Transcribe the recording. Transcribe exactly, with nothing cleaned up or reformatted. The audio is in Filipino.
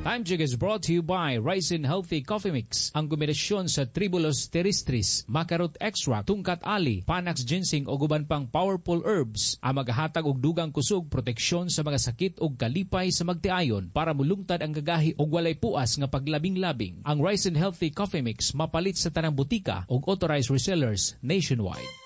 Time check is brought to you by Ryzen Healthy Coffee Mix. Ang kombinasyon sa Tribulus terrestris, Macarot Extract, Tungkat Ali, Panax Ginseng o guban pang powerful herbs ang maghatag og dugang kusog proteksyon sa mga sakit og kalipay sa magtiayon para mulungtad ang gagahi og walay puas nga paglabing-labing. Ang Ryzen Healthy Coffee Mix mapalit sa tanang butika og authorized resellers nationwide.